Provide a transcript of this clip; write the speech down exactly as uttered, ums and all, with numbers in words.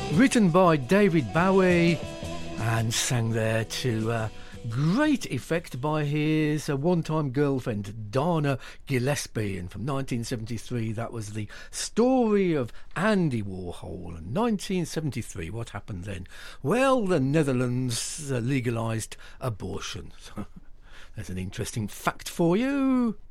written by David Bowie and sang there to uh, great effect by his uh, one-time girlfriend Donna Gillespie, and from nineteen seventy-three that was the story of Andy Warhol. And nineteen seventy-three, what happened then? Well, the Netherlands uh, legalised abortion. There's an interesting fact for you.